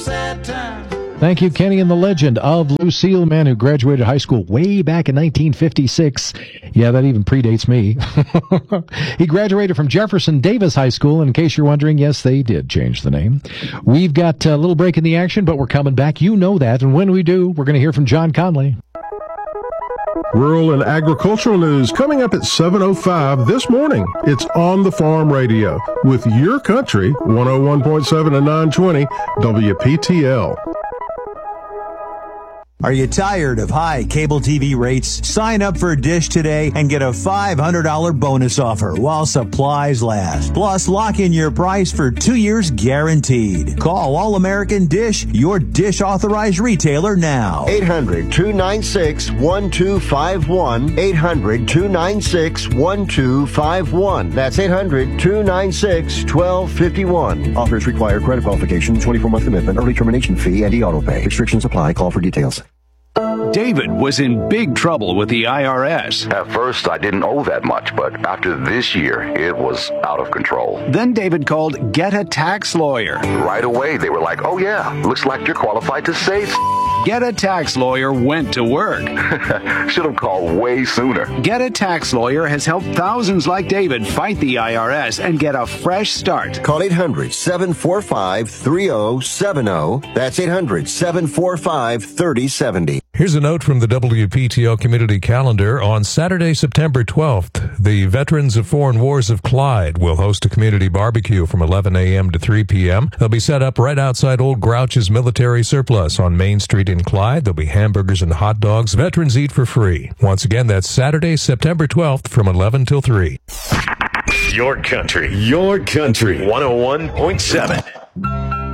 Thank you, Kenny, and the legend of Lucille, man who graduated high school way back in 1956. Yeah, that even predates me. He graduated from Jefferson Davis High School, and in case you're wondering, yes, they did change the name. We've got a little break in the action, but we're coming back. You know that, and when we do, we're going to hear from John Conley. Rural and agricultural news coming up at 7:05 this morning. It's On the Farm Radio with Your Country, 101.7 and 920 WPTL. Are you tired of high cable TV rates? Sign up for Dish today and get a $500 bonus offer while supplies last. Plus, lock in your price for 2 years guaranteed. Call All American Dish, your Dish authorized retailer now. 800-296-1251. 800-296-1251. That's 800-296-1251. Offers require credit qualification, 24-month commitment, early termination fee, and e-auto pay. Restrictions apply. Call for details. David was in big trouble with the IRS. At first, I didn't owe that much, but after this year, it was out of control. Then David called Get a Tax Lawyer. Right away, they were like, oh yeah, looks like you're qualified to save. Get a Tax Lawyer went to work. Should have called way sooner. Get a Tax Lawyer has helped thousands like David fight the IRS and get a fresh start. Call 800-745-3070. That's 800-745-3070. Here's a note from the WPTL Community Calendar. On Saturday, September 12th, the Veterans of Foreign Wars of Clyde will host a community barbecue from 11 a.m. to 3 p.m. They'll be set up right outside Old Grouch's Military Surplus on Main Street in Clyde. There'll be hamburgers and hot dogs. Veterans eat for free. Once again, that's Saturday, September 12th from 11 till 3. Your country, 101.7.